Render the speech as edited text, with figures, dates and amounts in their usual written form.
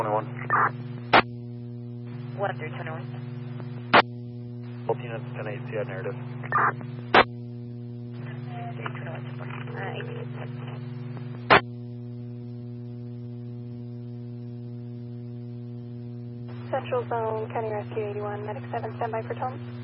21. 1321. Both units 10-8, see narrative. 321 support. 18. Central Zone, County Rescue 81, Medic 7, standby for Tom.